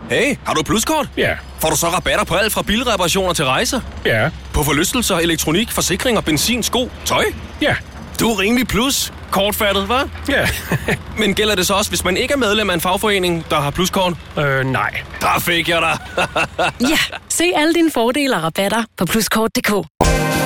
Hey, har du pluskort? Ja. Får du så rabatter på alt fra bilreparationer til rejser? Ja. På forlystelser, elektronik, forsikring og benzin, sko, tøj? Ja. Du er rimelig plus. Kortfattet, hva'? Ja. Men gælder det så også, hvis man ikke er medlem af en fagforening, der har pluskort? Nej. Der fik jeg dig. Ja, se alle dine fordele og rabatter på pluskort.dk.